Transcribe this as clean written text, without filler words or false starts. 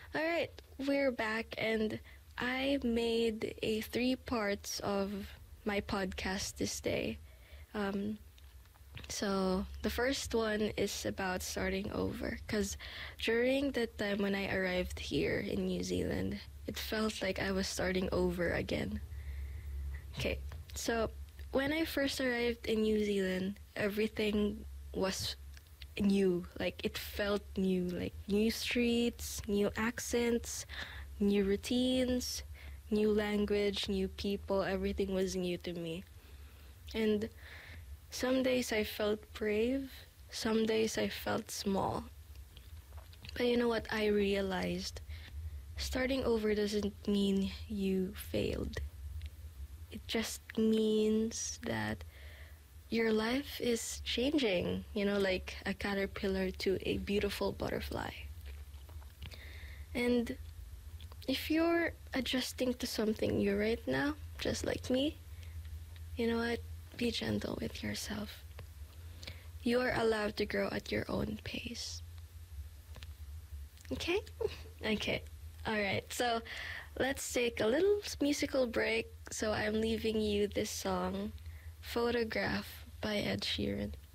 All right, we're back, and I made a 3 parts of my podcast this day. Um, so the first one is about starting over, because during the time when I arrived here in New Zealand, it felt like I was starting over again. Okay, so when I first arrived in New Zealand, everything was new. Like it felt new, like new streets, new accents, new routines, new language, new people. Everything was new to me. And some days I felt brave, some days I felt small. But you know what? I realized starting over doesn't mean you failed. It just means that your life is changing, like a caterpillar to a beautiful butterfly. And if you're adjusting to something new right now, just like me, you know what? Be gentle with yourself. You are allowed to grow at your own pace. Okay? Okay. Alright, so let's take a little musical break. So I'm leaving you this song, Photograph by Ed Sheeran.